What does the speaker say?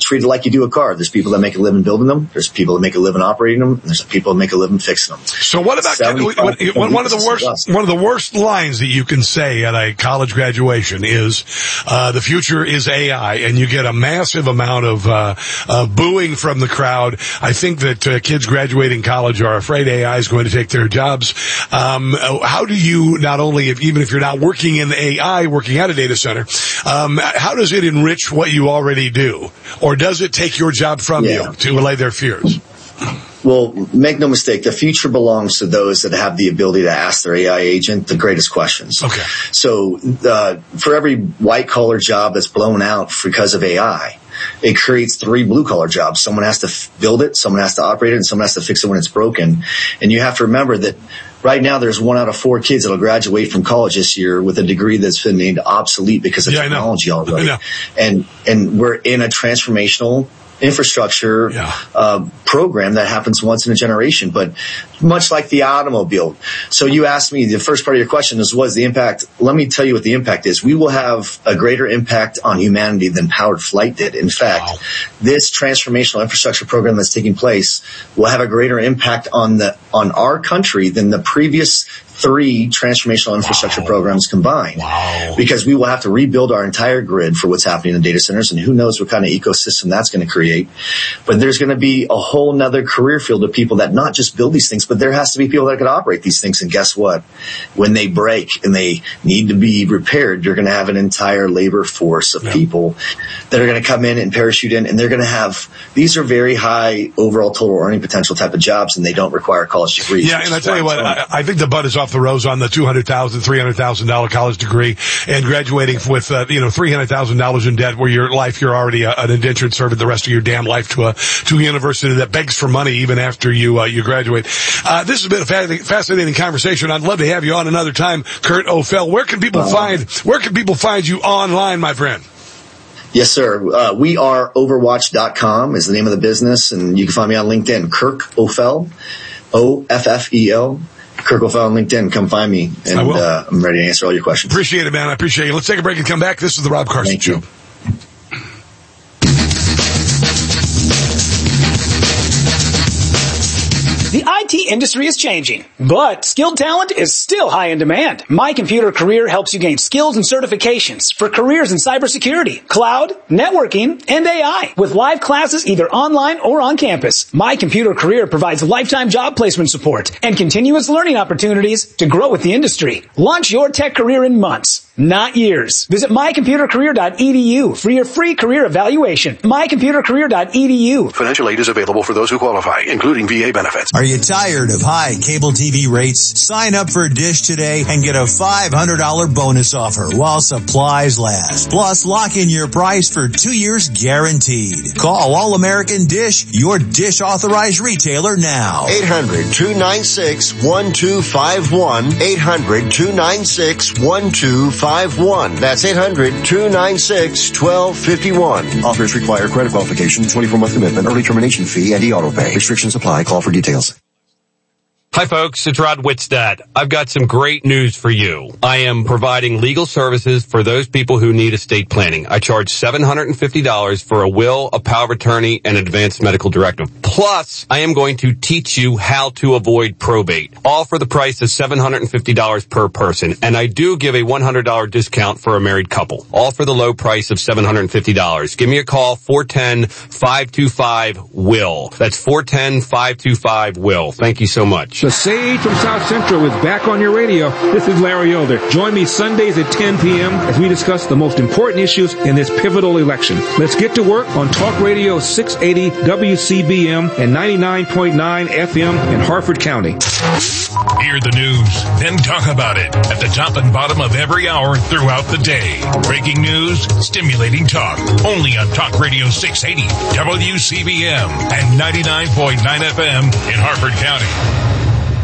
treat it like you do a car. There's people that make a living building them. There's people that make a living operating them. And there's people that make a living fixing them. So what about one of the worst lines that you can say at a college graduation is, the future is AI, and you get a massive amount of booing from the crowd. I think that kids graduating college are afraid AI is going to take their jobs. How do you, not only, even if you're not working in AI, working at a data center, how does it enrich what you already do? Or does it take your job from you to allay their fears? Well, make no mistake, the future belongs to those that have the ability to ask their AI agent the greatest questions. Okay. So for every white-collar job that's blown out because of AI, it creates 3 blue-collar jobs. Someone has to build it, someone has to operate it, and someone has to fix it when it's broken. And you have to remember that right now there's 1 out of 4 kids that will graduate from college this year with a degree that's been made obsolete because of technology already. And we're in a transformational infrastructure program that happens once in a generation, but much like the automobile. So you asked me, the first part of your question is, what is the impact? Let me tell you what the impact is. We will have a greater impact on humanity than powered flight did. In fact, this transformational infrastructure program that's taking place will have a greater impact on our country than the previous 3 transformational infrastructure programs combined. Because we will have to rebuild our entire grid for what's happening in data centers, and who knows what kind of ecosystem that's going to create. But there's going to be a whole nother career field of people that not just build these things, but there has to be people that can operate these things. And guess what? When they break and they need to be repaired, you're going to have an entire labor force of people that are going to come in and parachute in, and they're going to have, these are very high overall total earning potential type of jobs, and they don't require college degrees. Yeah, and I tell you what, I think the butt is off the rose on the $200,000, $300,000 college degree, and graduating with $300,000 in debt, where you're already an indentured servant the rest of your damn life to a university that begs for money even after you graduate. This has been a fascinating conversation. I'd love to have you on another time, Kurt O'Fell. Where can people find you online, my friend? Yes, sir. We are Overwatch.com is the name of the business, and you can find me on LinkedIn, Kirk O'Fell, Offel. Kirk O'Fell on LinkedIn. Come find me, and I'm ready to answer all your questions. Appreciate it, man. I appreciate you. Let's take a break and come back. This is the Rob Carson Show. The IT industry is changing, but skilled talent is still high in demand. My Computer Career helps you gain skills and certifications for careers in cybersecurity, cloud, networking, and AI. With live classes either online or on campus, My Computer Career provides lifetime job placement support and continuous learning opportunities to grow with the industry. Launch your tech career in months, not years. Visit mycomputercareer.edu for your free career evaluation. mycomputercareer.edu. Financial aid is available for those who qualify, including VA benefits. Are you tired of high cable TV rates? Sign up for Dish today and get a $500 bonus offer while supplies last. Plus, lock in your price for 2 years guaranteed. Call All American Dish, your Dish authorized retailer now. 800-296-1251. 800-296-1251. That's 800-296-1251. Offers require credit qualification, 24-month commitment, early termination fee, and e-auto pay. Restrictions apply. Call for details. Hi folks, it's Rod Whitstad. I've got some great news for you. I am providing legal services for those people who need estate planning. I charge $750 for a will, a power of attorney, and advanced medical directive. Plus, I am going to teach you how to avoid probate. All for the price of $750 per person. And I do give a $100 discount for a married couple. All for the low price of $750. Give me a call, 410-525-WILL. That's 410-525-WILL. Thank you so much. The Sage from South Central is back on your radio. This is Larry Elder. Join me Sundays at 10 p.m. as we discuss the most important issues in this pivotal election. Let's get to work on Talk Radio 680 WCBM and 99.9 FM in Harford County. Hear the news, then talk about it at the top and bottom of every hour throughout the day. Breaking news, stimulating talk. Only on Talk Radio 680 WCBM and 99.9 FM in Harford County.